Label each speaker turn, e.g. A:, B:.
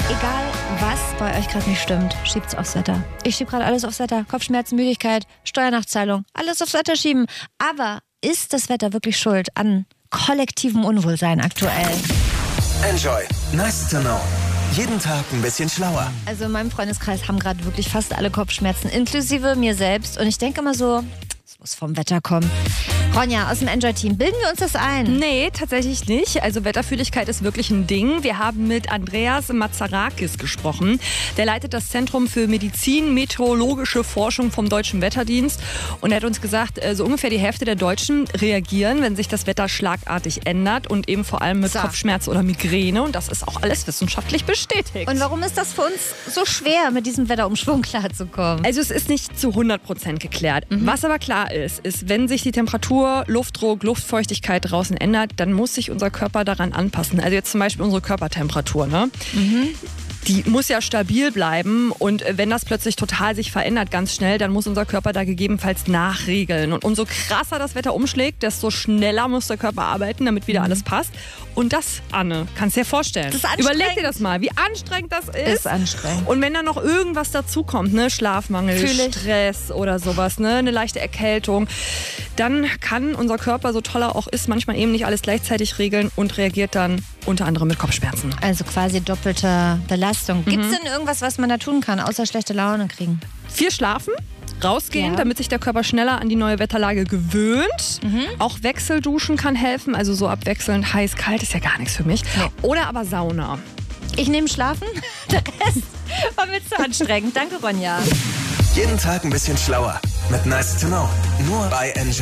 A: Egal, was bei euch gerade nicht stimmt, schiebt's aufs Wetter. Ich schieb gerade alles aufs Wetter. Kopfschmerzen, Müdigkeit, Steuernachzahlung, alles aufs Wetter schieben. Aber ist das Wetter wirklich schuld an kollektivem Unwohlsein aktuell?
B: Enjoy. Nice to know. Jeden Tag ein bisschen schlauer.
A: Also in meinem Freundeskreis haben gerade wirklich fast alle Kopfschmerzen, inklusive mir selbst. Und ich denke immer so, es muss vom Wetter kommen. Ronja aus dem Enjoy-Team, bilden wir uns das ein?
C: Nee, tatsächlich nicht. Also Wetterfühligkeit ist wirklich ein Ding. Wir haben mit Andreas Mazarakis gesprochen. Der leitet das Zentrum für Medizin-Meteorologische Forschung vom Deutschen Wetterdienst. Und er hat uns gesagt, so ungefähr die Hälfte der Deutschen reagieren, wenn sich das Wetter schlagartig ändert und eben vor allem mit Kopfschmerzen oder Migräne. Und das ist auch alles wissenschaftlich bestätigt.
A: Und warum ist das für uns so schwer, mit diesem Wetterumschwung klarzukommen?
C: Also es ist nicht zu 100% geklärt. Was aber klar ist, wenn sich die Temperatur, Luftdruck, Luftfeuchtigkeit draußen ändert, dann muss sich unser Körper daran anpassen. Also jetzt zum Beispiel unsere Körpertemperatur, ne? Die muss ja stabil bleiben und wenn das plötzlich total sich verändert, ganz schnell, dann muss unser Körper da gegebenenfalls nachregeln. Und umso krasser das Wetter umschlägt, desto schneller muss der Körper arbeiten, damit wieder alles passt. Und das, Anne, kannst du dir vorstellen.
A: Das ist anstrengend.
C: Überleg dir das mal, wie anstrengend das ist.
A: Ist anstrengend.
C: Und wenn dann noch irgendwas dazukommt, ne, Schlafmangel, Stress oder sowas, ne, eine leichte Erkältung, dann kann unser Körper, so toll er auch ist, manchmal eben nicht alles gleichzeitig regeln und reagiert dann unter anderem mit Kopfschmerzen.
A: Also quasi doppelte Belastung. Gibt es denn irgendwas, was man da tun kann, außer schlechte Laune kriegen?
C: Viel schlafen, rausgehen,
A: Ja.
C: damit sich der Körper schneller an die neue Wetterlage gewöhnt. Auch Wechselduschen kann helfen, also so abwechselnd heiß, kalt ist ja gar nichts für mich.
A: Nee.
C: Oder aber Sauna.
A: Ich nehme Schlafen, der Rest war mir zu anstrengend. Danke, Ronja.
B: Jeden Tag ein bisschen schlauer. Mit Nice to know. Nur bei Enjoy.